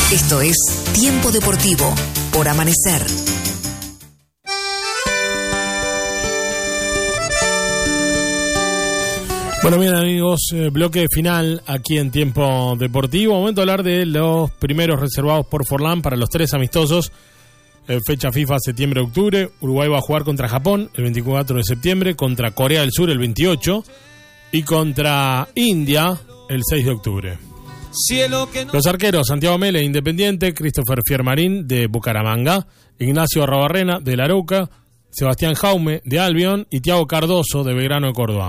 Esto es Tiempo Deportivo por Amanecer. Bueno, bien amigos, bloque final aquí en Tiempo Deportivo. Momento de hablar de los primeros reservados por Forlán para los 3 amistosos. Fecha FIFA septiembre-octubre. Uruguay va a jugar contra Japón el 24 de septiembre, contra Corea del Sur el 28 y contra India el 6 de octubre. Los arqueros: Santiago Mele, Independiente; Christopher Fiermarín, de Bucaramanga; Ignacio Arrobarrena, de La Arouca; Sebastián Jaume, de Albion; y Thiago Cardoso, de Belgrano de Córdoba.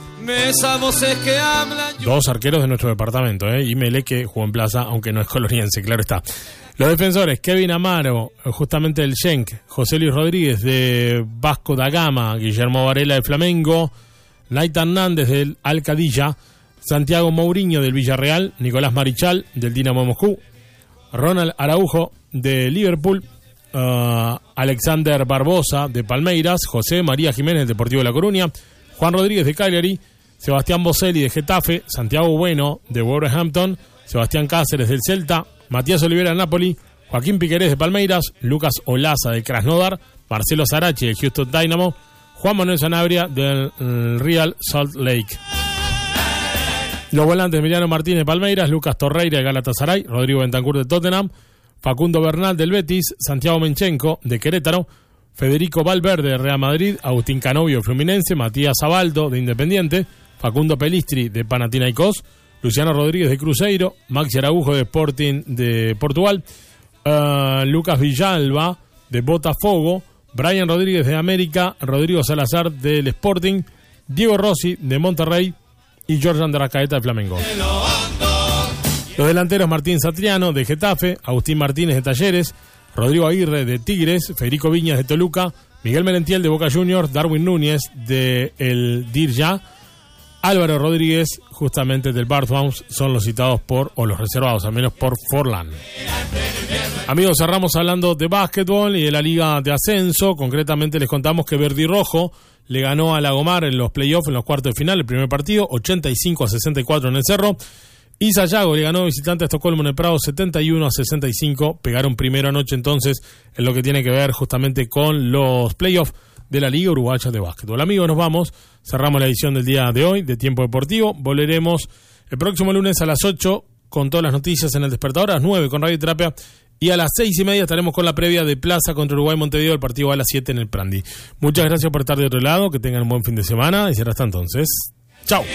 Dos arqueros de nuestro departamento, y Mele, que jugó en Plaza, aunque no es coloniense, claro está. Los defensores: Kevin Amaro, justamente del Genk; José Luis Rodríguez, de Vasco da Gama; Guillermo Varela, de Flamengo; Naita Hernández, del Alcadilla; Santiago Mourinho, del Villarreal; Nicolás Marichal, del Dinamo de Moscú; Ronald Araujo, de Liverpool; Alexander Barbosa, de Palmeiras; José María Jiménez, del Deportivo de La Coruña; Juan Rodríguez, de Cagliari; Sebastián Boselli, de Getafe; Santiago Bueno, de Wolverhampton; Sebastián Cáceres, del Celta; Matías Olivera, del Napoli; Joaquín Piquerés, de Palmeiras; Lucas Olaza, del Krasnodar; Marcelo Sarachi, del Houston Dynamo; Juan Manuel Sanabria, del Real Salt Lake. Los volantes: Emiliano Martínez, de Palmeiras; Lucas Torreira, de Galatasaray; Rodrigo Bentancur, de Tottenham; Facundo Bernal, del Betis; Santiago Menchenko, de Querétaro; Federico Valverde, de Real Madrid; Agustín Canovio, de Fluminense; Matías Abaldo, de Independiente; Facundo Pelistri, de Panathinaikos; Luciano Rodríguez, de Cruzeiro; Maxi Araujo, de Sporting de Portugal; Lucas Villalba, de Botafogo; Brian Rodríguez, de América; Rodrigo Salazar, del Sporting; Diego Rossi, de Monterrey; y Jordan de Rascaeta, de Flamengo. Los delanteros: Martín Satriano, de Getafe; Agustín Martínez, de Talleres; Rodrigo Aguirre, de Tigres; Federico Viñas, de Toluca; Miguel Merentiel, de Boca Juniors; Darwin Núñez, de el Dirja; Álvaro Rodríguez, justamente del Barthouse, son los citados los reservados, al menos por Forlán. Amigos, cerramos hablando de básquetbol y de la Liga de Ascenso. Concretamente les contamos que Verde y Rojo le ganó a Lagomar en los playoffs, en los cuartos de final, el primer partido, 85-64 en el Cerro. Y Sayago le ganó visitante a Estocolmo en el Prado, 71-65. Pegaron primero anoche entonces en lo que tiene que ver justamente con los playoffs de la Liga Uruguaya de Básquetbol. Amigos, nos vamos. Cerramos la edición del día de hoy de Tiempo Deportivo. Volveremos el próximo lunes a las 8 con todas las noticias en El Despertador, a las 9 con Radioterapia, y a las 6:30 estaremos con la previa de Plaza contra Uruguay Montevideo. El partido va a las 7 en el Prandi. Muchas gracias por estar de otro lado. Que tengan un buen fin de semana y será hasta entonces. Chao.